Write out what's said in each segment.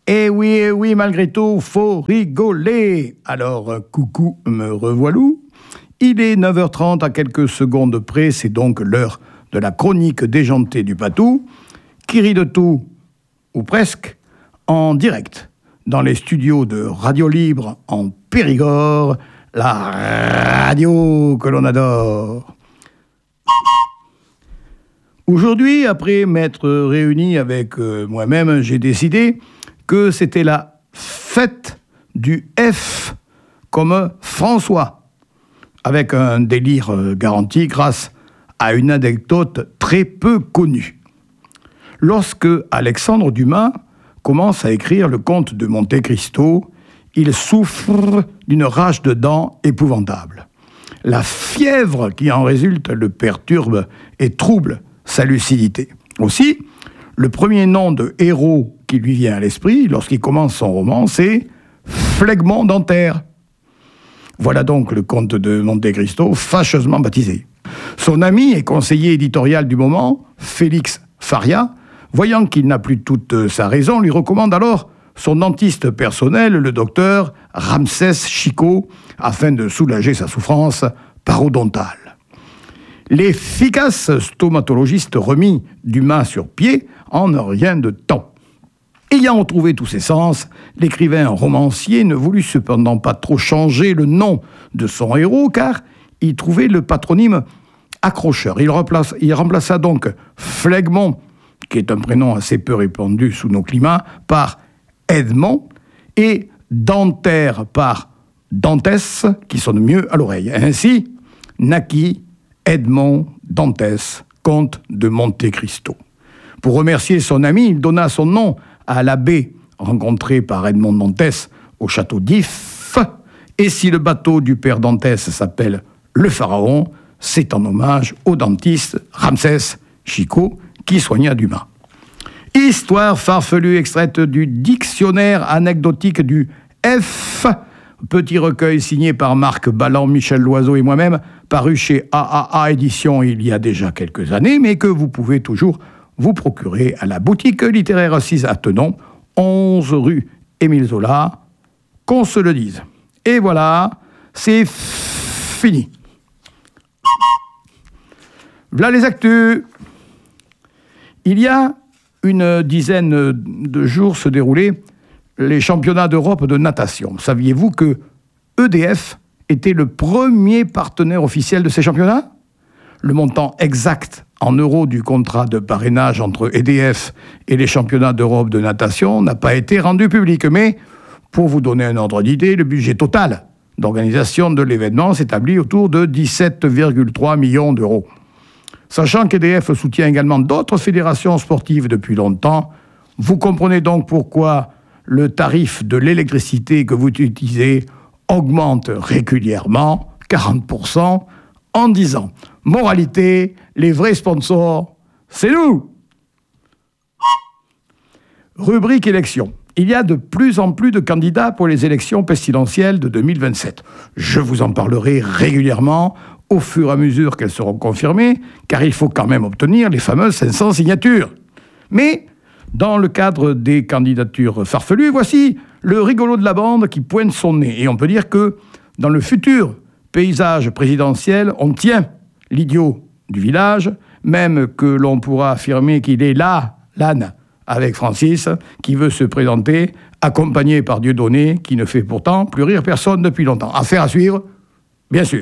Eh oui, malgré tout, faut rigoler. Alors, coucou, me revoilou. Il est 9h30 à quelques secondes près, c'est donc l'heure de la chronique déjantée du Patou, qui rit de tout, ou presque, en direct, dans les studios de Radio Libre en Périgord, la radio que l'on adore. Aujourd'hui, après m'être réuni avec moi-même, j'ai décidé que c'était la fête du F comme François, avec un délire garanti grâce à une anecdote très peu connue. Lorsque Alexandre Dumas commence à écrire le conte de Monte Cristo, il souffre d'une rage de dents épouvantable. La fièvre qui en résulte le perturbe et trouble sa lucidité. Aussi, le premier nom de héros qui lui vient à l'esprit lorsqu'il commence son roman, c'est Flegmont Dentaire. Voilà donc le comte de Monte Cristo fâcheusement baptisé. Son ami et conseiller éditorial du moment, Félix Faria, voyant qu'il n'a plus toute sa raison, lui recommande alors son dentiste personnel, le docteur Ramsès Chicot, afin de soulager sa souffrance parodontale. L'efficace stomatologiste remit Dumas sur pied en un rien de temps. Ayant retrouvé tous ses sens, l'écrivain romancier ne voulut cependant pas trop changer le nom de son héros, car il trouvait le patronyme accrocheur. Il remplaça donc Flegmont, qui est un prénom assez peu répandu sous nos climats, par Edmond, et Dentaire par Dantès, qui sonne mieux à l'oreille. Ainsi naquit Edmond Dantès, comte de Monte Cristo. Pour remercier son ami, il donna son nom à l'abbé rencontré par Edmond Dantès au château d'If. Et si le bateau du père Dantès s'appelle le Pharaon, c'est en hommage au dentiste Ramsès Chicot qui soigna Dumas. Histoire farfelue extraite du dictionnaire anecdotique du F, petit recueil signé par Marc Balland, Michel Loiseau et moi-même, paru chez AAA Éditions il y a déjà quelques années, mais que vous pouvez toujours vous procurer à la boutique littéraire 6 à Tenon, 11 rue Émile Zola, qu'on se le dise. Et voilà, c'est fini. Voilà les actus. Il y a une dizaine de jours se déroulaient les championnats d'Europe de natation. Saviez-vous que EDF était le premier partenaire officiel de ces championnats ? Le montant exact en euros du contrat de parrainage entre EDF et les championnats d'Europe de natation n'a pas été rendu public. Mais, pour vous donner un ordre d'idée, le budget total d'organisation de l'événement s'établit autour de 17,3 millions d'euros. Sachant qu'EDF soutient également d'autres fédérations sportives depuis longtemps, vous comprenez donc pourquoi le tarif de l'électricité que vous utilisez augmente régulièrement, 40%, en 10 ans. Moralité, les vrais sponsors, c'est nous. Rubrique élections. Il y a de plus en plus de candidats pour les élections pestilentielles de 2027. Je vous en parlerai régulièrement au fur et à mesure qu'elles seront confirmées, car il faut quand même obtenir les fameuses 500 signatures. Mais, dans le cadre des candidatures farfelues, voici le rigolo de la bande qui pointe son nez. Et on peut dire que, dans le futur paysage présidentiel, on tient l'idiot du village, même que l'on pourra affirmer qu'il est là, l'âne, avec Francis, qui veut se présenter, accompagné par Dieudonné, qui ne fait pourtant plus rire personne depuis longtemps. Affaire à suivre, bien sûr.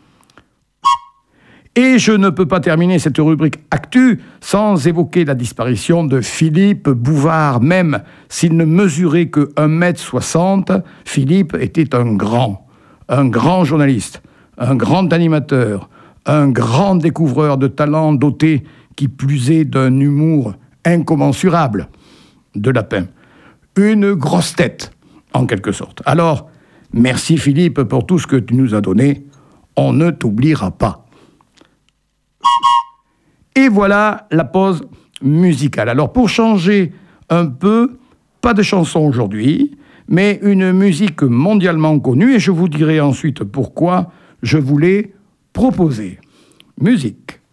Et je ne peux pas terminer cette rubrique Actu sans évoquer la disparition de Philippe Bouvard. Même s'il ne mesurait que 1,60 m, Philippe était un grand journaliste, un grand animateur, un grand découvreur de talent doté, qui plus est d'un humour incommensurable, de lapin. Une grosse tête, en quelque sorte. Alors, merci Philippe pour tout ce que tu nous as donné. On ne t'oubliera pas. Et voilà la pause musicale. Alors, pour changer un peu, pas de chanson aujourd'hui, mais une musique mondialement connue, et je vous dirai ensuite pourquoi je voulais proposer. Musique.